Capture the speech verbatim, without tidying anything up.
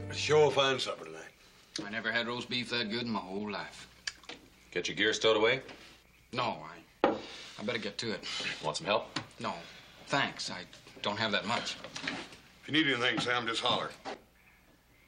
A sure fine supper tonight. I never had roast beef that good in my whole life. Get your gear stowed away? No, I... I better get to it. Want some help? No, thanks. I don't have that much. If you need anything, Sam, just holler.